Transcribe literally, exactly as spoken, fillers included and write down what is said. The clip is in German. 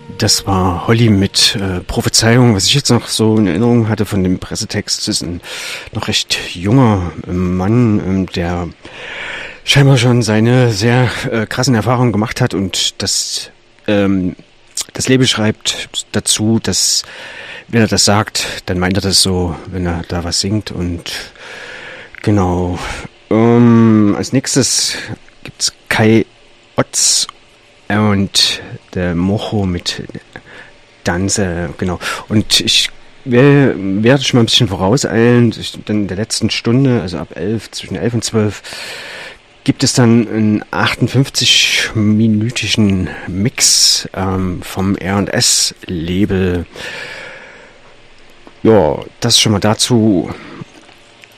Das war Holly mit äh, Prophezeiung. Was ich jetzt noch so in Erinnerung hatte von dem Pressetext, ist ein noch recht junger äh, Mann, ähm, der scheinbar schon seine sehr äh, krassen Erfahrungen gemacht hat und das, ähm, das Label schreibt dazu, dass wenn er das sagt, dann meint er das so, wenn er da was singt. Und genau. Ähm, als nächstes gibt's Kai Otz und der Mocho mit Danse, genau. Und ich werde werd schon mal ein bisschen vorauseilen. Ich, dann in der letzten Stunde, also ab elf, zwischen elf und zwölf, gibt es dann einen achtundfünfzig-minütigen Mix ähm, vom R und S-Label. Ja, das schon mal dazu.